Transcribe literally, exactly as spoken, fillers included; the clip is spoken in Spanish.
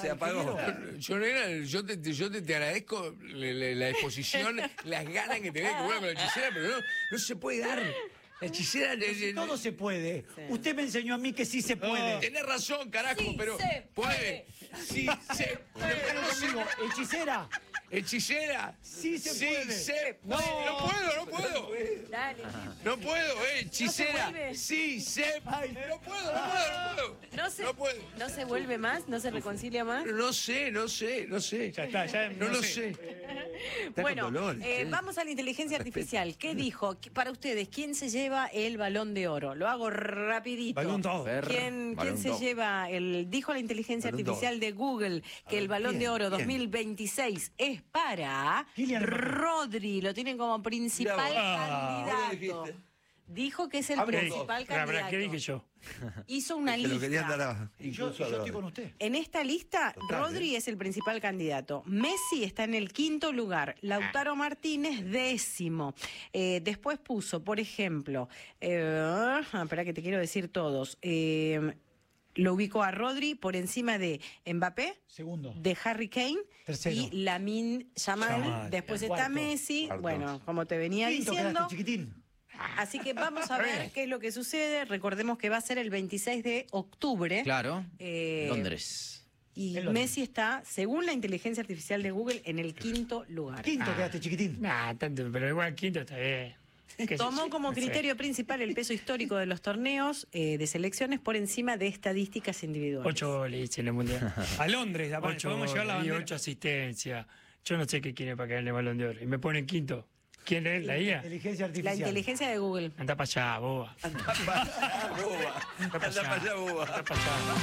se apagó. Yo, nena, yo, te, yo te, te agradezco la, la, la exposición, las ganas que tenés que jugar con la hechicera, pero no, no se puede dar. La hechicera... Todo se puede. Sí. Usted me enseñó a mí que sí se puede. No, tenés razón, carajo, sí pero... Se puede. Sí se puede. Conmigo, hechicera. ¿Hechicera? Sí se sí puede. Se puede. No, no puedo, no puedo. Dale. No puedo, eh, hechicera. ¿No se sí se Ay, no puedo, no puedo, no puedo. ¿No se, no puedo. ¿No se vuelve más? ¿No se reconcilia más? No sé, no sé, no sé. Ya está, ya no, no lo sé. Está bueno, con dolor, eh, sí. vamos a la inteligencia artificial. ¿Qué dijo? Para ustedes, ¿quién se lleva el Balón de Oro? Lo hago rapidito. Balón d'Or. ¿Quién, Balón ¿quién se d'Or. lleva el? Dijo la inteligencia Balón artificial de Google que el Balón de Oro bien. dos mil veintiséis es para Kylian Mbappé. Rodri. Lo tienen como principal Ah. candidato. ¿Qué dijiste? Dijo que es el Ambos principal La verdad, candidato. ¿qué dije yo? Hizo una Se lo querían dar lista. a, Yo, incluso yo a estoy los- con usted. En esta lista, Total, Rodri ¿eh? es el principal candidato. Messi está en el quinto lugar. Lautaro Martínez, décimo. Eh, después puso, por ejemplo, eh, espera que te quiero decir todos. Eh, lo ubicó a Rodri por encima de Mbappé, Segundo. de Harry Kane Tercero. y Lamine Yamal. Yamal. Después está Cuarto. Messi. Cuarto. Bueno, como te venía Quinto diciendo. quedaste, chiquitín. Así que vamos a ver qué es lo que sucede. Recordemos que va a ser el veintiséis de octubre. Claro. Eh, Londres. Y En Londres. Messi está, según la inteligencia artificial de Google, en el quinto lugar. Quinto quedaste, chiquitín. Nah, tanto, pero igual quinto está bien. ¿Qué sé Tomó yo? como No sé. criterio principal el peso histórico de los torneos eh, de selecciones por encima de estadísticas individuales. Ocho goles en el mundial. A Londres, la Ocho podemos llevar la goles y bandera. ocho asistencias. Yo no sé qué quiere para caer en el Balón de Oro. Y me ponen quinto. ¿Quién es? ¿La I A? Inteligencia La artificial. inteligencia de Google. Anda para allá, boba. Anda para allá, boba. Anda para allá, boba. Anda para allá.